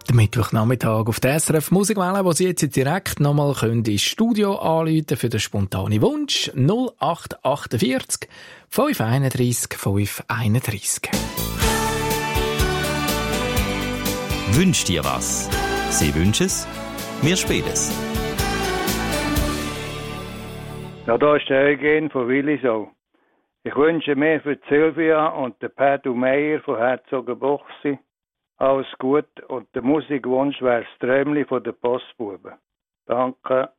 Der Mittwochnachmittag auf der SRF Musikwelle, wo Sie jetzt direkt nochmal ins Studio anrufen für den spontanen Wunsch 0848 531 531. Wünsch dir was? Sie wünschen es, wir spielen es. Ja, da ist der Eugen von Willisau. Ich wünsche mir für Sylvia und den Pedro Meyer von Herzogenbochsee alles Gute und der Musikwunsch wäre das Träumli von den Postbuben. Danke.